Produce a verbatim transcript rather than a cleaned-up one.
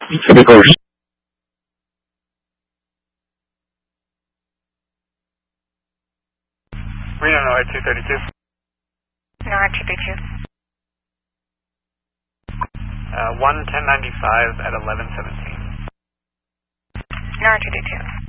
Typical. Reno, NOAA two thirty-two. NOAA two thirty-two. Uh, one ten ninety-five at eleven seventeen. NOAA two thirty-two.